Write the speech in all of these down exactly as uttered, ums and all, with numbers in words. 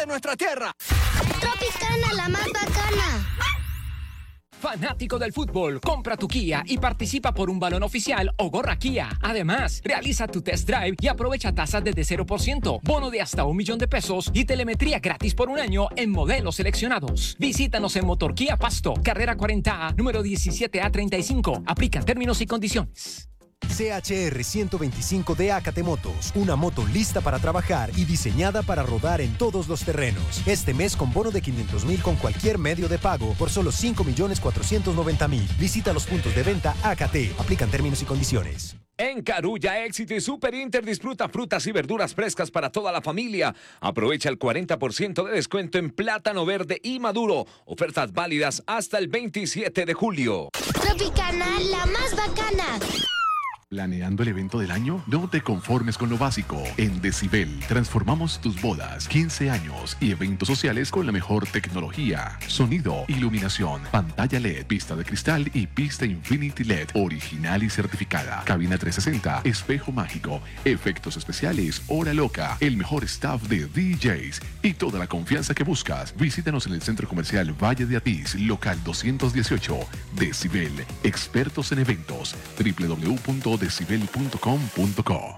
de nuestra tierra. Tropicana, la más bacana. Fanático del fútbol, compra tu Kia y participa por un balón oficial o gorra Kia. Además, realiza tu test drive y aprovecha tasas desde cero por ciento, bono de hasta un millón de pesos y telemetría gratis por un año en modelos seleccionados. Visítanos en Motor Kia Pasto, carrera cuarenta A, número diecisiete A treinta y cinco. Aplican términos y condiciones. C H R ciento veinticinco de Acate Motos, una moto lista para trabajar y diseñada para rodar en todos los terrenos. Este mes con bono de quinientos mil con cualquier medio de pago por solo cinco millones cuatrocientos noventa mil. Visita los puntos de venta Acate. Aplican términos y condiciones. En Carulla, Éxito y Super Inter disfruta frutas y verduras frescas para toda la familia. Aprovecha el cuarenta por ciento de descuento en plátano verde y maduro. Ofertas válidas hasta el veintisiete de julio. Tropicana, la más bacana. ¿Planeando el evento del año? No te conformes con lo básico. En Decibel transformamos tus bodas, quince años y eventos sociales con la mejor tecnología. Sonido, iluminación, pantalla L E D, pista de cristal y pista Infinity L E D, original y certificada. Cabina trescientos sesenta, espejo mágico, efectos especiales, hora loca, el mejor staff de D Js y toda la confianza que buscas. Visítanos en el Centro Comercial Valle de Atiz, local doscientos dieciocho. Decibel, expertos en eventos. doble u doble u doble u punto decibel punto com punto co.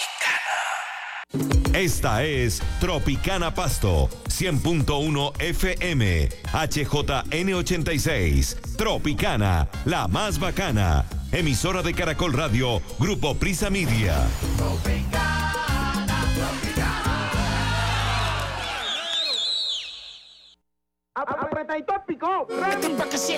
Esta es Tropicana Pasto, cien punto uno F M, H J N ochenta y seis. Tropicana, la más bacana. Emisora de Caracol Radio, Grupo Prisa Media. Tropicana, Tropicana. Apretadito picó, ready, pa' que